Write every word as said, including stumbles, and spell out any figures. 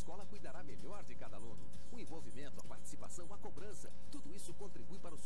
escola cuidará melhor de cada aluno. O envolvimento, a participação, a cobrança, tudo isso contribui para o